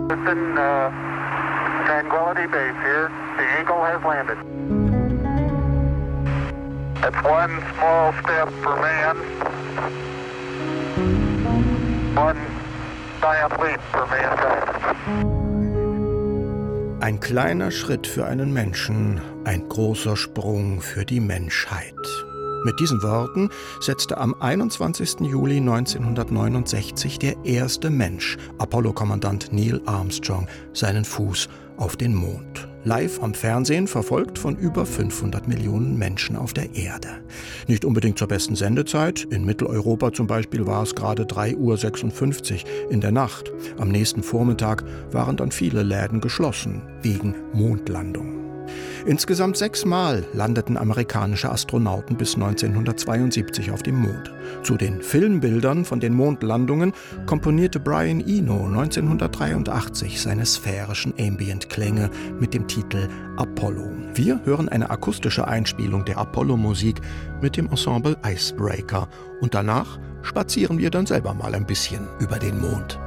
Listen, Tranquility Base here. The Eagle has landed. That's one small step for man, one giant leap for mankind. Ein kleiner Schritt für einen Menschen, ein großer Sprung für die Menschheit. Mit diesen Worten setzte am 21. Juli 1969 der erste Mensch, Apollo-Kommandant Neil Armstrong, seinen Fuß auf den Mond. Live am Fernsehen, verfolgt von über 500 Millionen Menschen auf der Erde. Nicht unbedingt zur besten Sendezeit. In Mitteleuropa zum Beispiel war es gerade 3:56 Uhr in der Nacht. Am nächsten Vormittag waren dann viele Läden geschlossen, wegen Mondlandung. Insgesamt 6 Mal landeten amerikanische Astronauten bis 1972 auf dem Mond. Zu den Filmbildern von den Mondlandungen komponierte Brian Eno 1983 seine sphärischen Ambient-Klänge mit dem Titel Apollo. Wir hören eine akustische Einspielung der Apollo-Musik mit dem Ensemble Icebreaker und danach spazieren wir dann selber mal ein bisschen über den Mond.